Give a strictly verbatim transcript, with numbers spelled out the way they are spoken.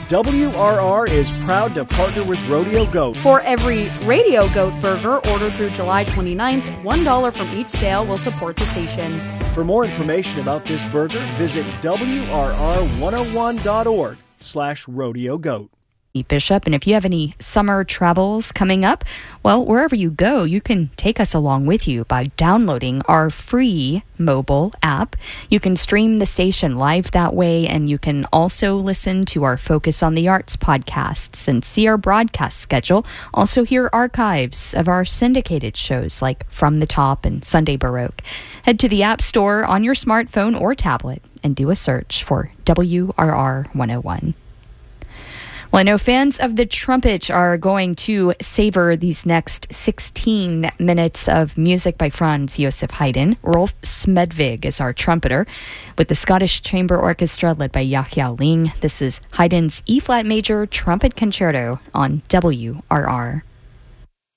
W R R is proud to partner with Rodeo Goat. For every Radio Goat burger ordered through July twenty-ninth, one dollar from each sale will support the station. For more information about this burger, visit W R R one oh one dot org slash rodeo goat. Bishop, and if you have any summer travels coming up, well, wherever you go, you can take us along with you by downloading our free mobile app. You can stream the station live that way, and you can also listen to our Focus on the Arts podcasts and see our broadcast schedule. Also hear archives of our syndicated shows like From the Top and Sunday Baroque. Head to the App Store on your smartphone or tablet and do a search for W R R one oh one. Well, I know fans of the trumpet are going to savor these next sixteen minutes of music by Franz Josef Haydn. Rolf Smedvig is our trumpeter with the Scottish Chamber Orchestra led by Yahya Ling. This is Haydn's E-flat major trumpet concerto on W R R.